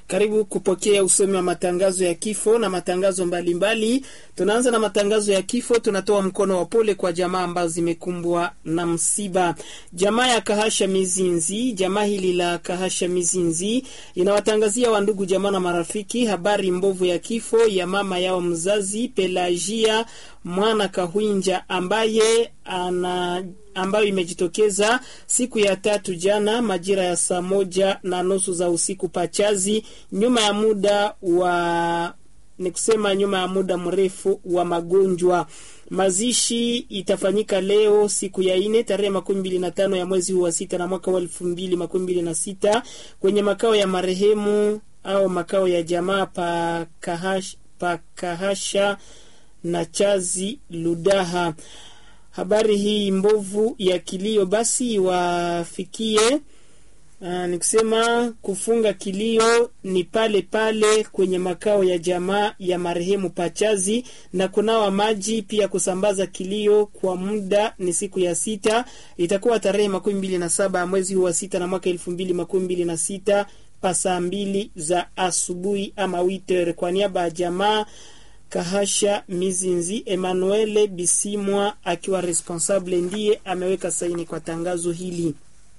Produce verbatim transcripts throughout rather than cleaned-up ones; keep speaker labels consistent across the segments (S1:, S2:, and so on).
S1: Karibu kupokea usomi wa matangazo ya kifo na matangazo mbalimbali mbali. Tunaanza na matangazo ya kifo. Tunatoa mkono wa pole kwa jamaa ambazo zimekumbwa na msiba. Jamaa ya Kahasha Mizinzi, jamaa hili la Kahasha Mizinzi inawatangazia wandugu jamaa na marafiki habari mbovu ya kifo ya mama yao mzazi Pelagia Mwana Kahwinja ambaye ana ambayo imejitokeza siku ya tatu jana majira ya saa moja na nusu za usiku Pachazi, nyuma ya muda wa ni kusema nyuma ya muda mrefu wa magonjwa. Mazishi itafanyika leo siku ya ine tarehe makumi mbili na tano ya mwezi wa sita na mwaka wa elfu mbili makumi mbili na sita kwenye makao ya marehemu au makao ya jamaa pa Kahasha, pa Kahasha na Chazi Ludaha. Habari hii mbovu ya kilio basi wafikie. Aa, ni kusema kufunga kilio ni pale pale kwenye makao ya jamaa ya marehemu Pachazi, na kunawa maji pia kusambaza kilio kwa muda ni siku ya sita. Itakuwa tarehe makumi mbili na saba mwezi wa sita na mwaka elfu mbili makumi mbili na sita pasa mbili za asubuhi ama witer. Kwa niaba ya jamaa Kahasha Mizinzi, Emmanuel Bisimwa akiwa responsable ndiye ameweka saini kwa tangazo hili.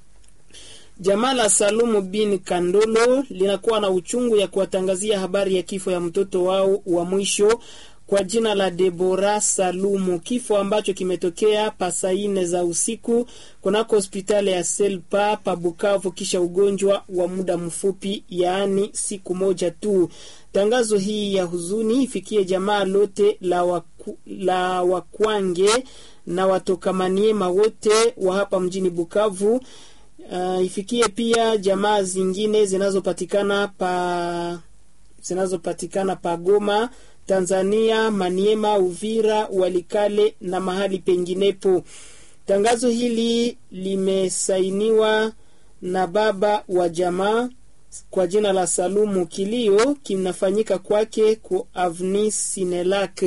S1: Jamaa la Salumu bin Kandolo linakuwa na uchungu ya kuwatangazia habari ya kifo ya mtoto wao wa mwisho kwa jina la Debora Salumu, kifo ambacho kimetokea pasaine za usiku kunako hospitali ya Selpa pa Bukavu kisha ugonjwa wa muda mfupi, yaani siku moja tu. Tangazo hii ya huzuni ifikie jamaa lote la, waku, la Wakwange na Watokamaniema wote wa hapa mjini Bukavu. Uh, ifikie pia jamaa zingine zinazopatikana pa zinazopatikana pa Goma, Tanzania, Maniema, Uvira, Walikale na mahali penginepo. Tangazo hili limesainiwa na baba wa jamaa kwa jina la Salumu. Kilio kinafanyika kwake ku Avenue Sinelac.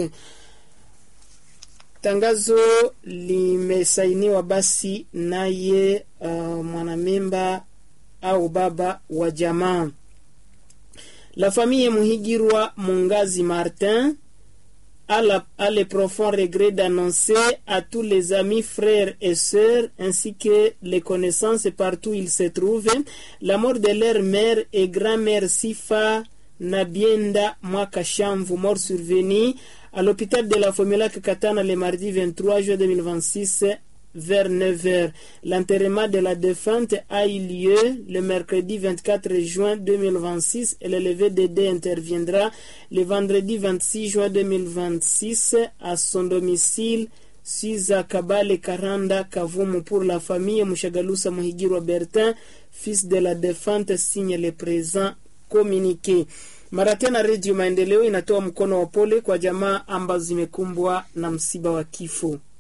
S1: Tangazo limesainiwa basi naye uh, mwanamemba au baba wa jamaa. La famille Muhigirwa Mungazi Martin a, la, a le profond regret d'annoncer à tous les amis, frères et sœurs, ainsi que les connaissances partout où ils se trouvent, la mort de leur mère et grand-mère Sifa Nabienda Mwakashamvu, mort survenue à l'hôpital de la Fomelac Katana le mardi vingt-trois juin deux mille vingt-six vers neuf heures. L'enterrement de la défunte a eu lieu le mercredi vingt-quatre juin deux mille vingt-six et le lever des dés interviendra le vendredi vingt-six juin deux mille vingt-six à son domicile Siza Kabale Karanda Kavumu. Pour la famille, Mushagalusa Muhigirwa Bertin, fils de la défunte, signe le présent communiqué. Mara tena Radio Maendeleo inatoa mkono wa pole kwa jamaa ambazo zimekumbwa na msiba wa kifo.